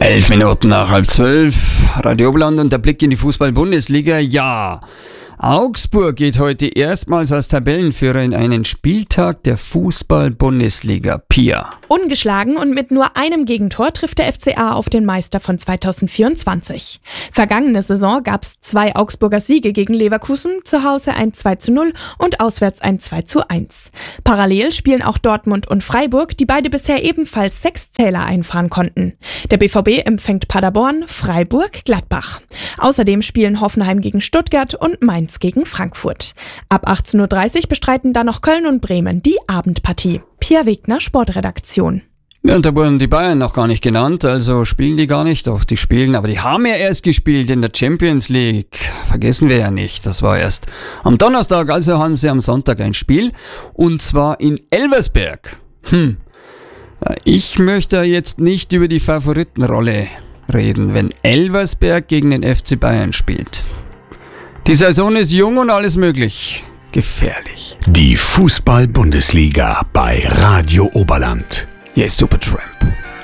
11 Minuten nach 11:30, Radio Oberland und der Blick in die Fußball-Bundesliga. Ja, Augsburg geht heute erstmals als Tabellenführer in einen Spieltag der Fußball-Bundesliga. Pia. Ungeschlagen und mit nur einem Gegentor trifft der FCA auf den Meister von 2024. Vergangene Saison gab es 2 Augsburger Siege gegen Leverkusen, zu Hause ein 2:0 und auswärts ein 2:1. Parallel spielen auch Dortmund und Freiburg, die beide bisher ebenfalls 6 Zähler einfahren konnten. Der BVB empfängt Paderborn, Freiburg, Gladbach. Außerdem spielen Hoffenheim gegen Stuttgart und Mainz gegen Frankfurt. Ab 18:30 Uhr bestreiten dann noch Köln und Bremen die Abendpartie. Pia Wegner, Sportredaktion. Ja, und da wurden die Bayern noch gar nicht genannt, also spielen die gar nicht. Doch, die spielen, aber die haben ja erst gespielt in der Champions League. Vergessen wir ja nicht, das war erst am Donnerstag, also haben sie am Sonntag ein Spiel. Und zwar in Elversberg. Ich möchte jetzt nicht über die Favoritenrolle reden, wenn Elversberg gegen den FC Bayern spielt. Die Saison ist jung und alles möglich. Gefährlich. Die Fußball-Bundesliga bei Radio Oberland. Yes, Supertramp.